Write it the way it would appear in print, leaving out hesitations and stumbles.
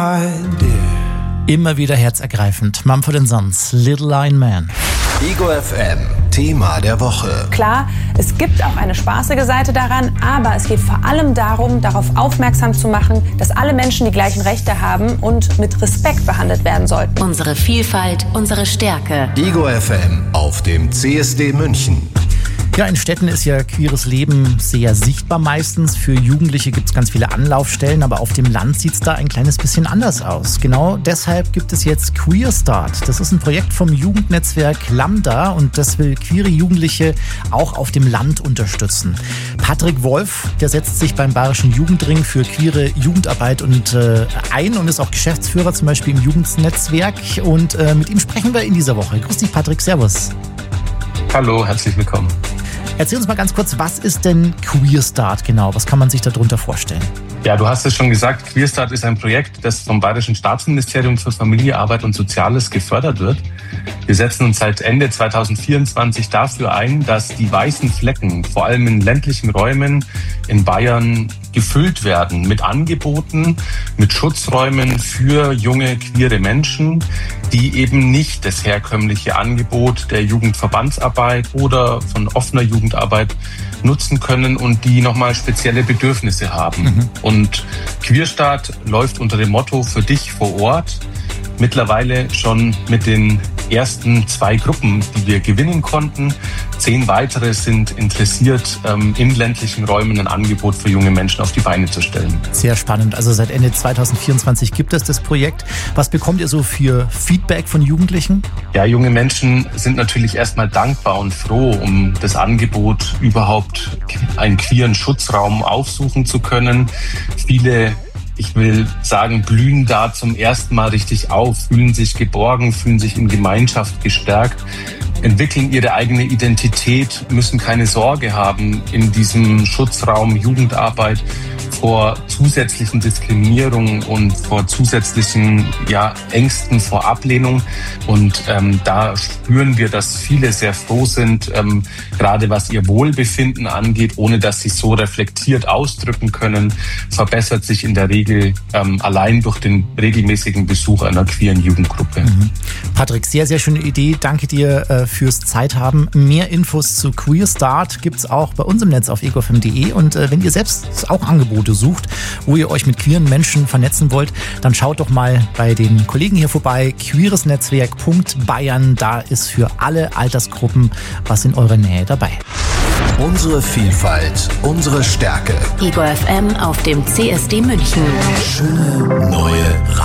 Immer wieder herzergreifend. Mumford & Sons, Little Lion Man. Ego FM, Thema der Woche. Klar, es gibt auch eine spaßige Seite daran, aber es geht vor allem darum, darauf aufmerksam zu machen, dass alle Menschen die gleichen Rechte haben und mit Respekt behandelt werden sollten. Unsere Vielfalt, unsere Stärke. Ego FM auf dem CSD München. Ja, in Städten ist ja queeres Leben sehr sichtbar meistens. Für Jugendliche gibt es ganz viele Anlaufstellen, aber auf dem Land sieht es da ein kleines bisschen anders aus. Genau deshalb gibt es jetzt Queer Start. Das ist ein Projekt vom Jugendnetzwerk Lambda und das will queere Jugendliche auch auf dem Land unterstützen. Patrick Wolf, der setzt sich beim Bayerischen Jugendring für queere Jugendarbeit ein und ist auch Geschäftsführer zum Beispiel im Jugendnetzwerk. Und mit ihm sprechen wir in dieser Woche. Grüß dich, Patrick, servus. Hallo, herzlich willkommen. Erzähl uns mal ganz kurz, was ist denn Queer Start genau? Was kann man sich darunter vorstellen? Ja, du hast es schon gesagt, Queer Start ist ein Projekt, das vom Bayerischen Staatsministerium für Familie, Arbeit und Soziales gefördert wird. Wir setzen uns seit Ende 2024 dafür ein, dass die weißen Flecken, vor allem in ländlichen Räumen in Bayern, gefüllt werden mit Angeboten, mit Schutzräumen für junge queere Menschen, die eben nicht das herkömmliche Angebot der Jugendverbandsarbeit oder von offener Jugendarbeit nutzen können und die nochmal spezielle Bedürfnisse haben. Und Queer Start läuft unter dem Motto für dich vor Ort. Mittlerweile schon mit den ersten 2 Gruppen, die wir gewinnen konnten. 10 weitere sind interessiert, in ländlichen Räumen ein Angebot für junge Menschen auf die Beine zu stellen. Sehr spannend. Also seit Ende 2024 gibt es das Projekt. Was bekommt ihr so für Feedback von Jugendlichen? Ja, junge Menschen sind natürlich erstmal dankbar und froh, um das Angebot überhaupt einen queeren Schutzraum aufsuchen zu können. Viele, ich will sagen, blühen da zum ersten Mal richtig auf, fühlen sich geborgen, fühlen sich in Gemeinschaft gestärkt, entwickeln ihre eigene Identität, müssen keine Sorge haben in diesem Schutzraum Jugendarbeit vor zusätzlichen Diskriminierungen und vor zusätzlichen Ängsten vor Ablehnung. Und da spüren wir, dass viele sehr froh sind, gerade was ihr Wohlbefinden angeht, ohne dass sie so reflektiert ausdrücken können, verbessert sich in der Regel allein durch den regelmäßigen Besuch einer queeren Jugendgruppe. Patrick, sehr, sehr schöne Idee. Danke dir fürs Zeithaben. Mehr Infos zu Queer Start gibt es auch bei uns im Netz auf egofm.de. Und wenn ihr selbst auch Angebote sucht, wo ihr euch mit queeren Menschen vernetzen wollt, dann schaut doch mal bei den Kollegen hier vorbei. queeresnetzwerk.bayern, da ist für alle Altersgruppen was in eurer Nähe dabei. Unsere Vielfalt, unsere Stärke. Ego FM auf dem CSD München. Schöne neue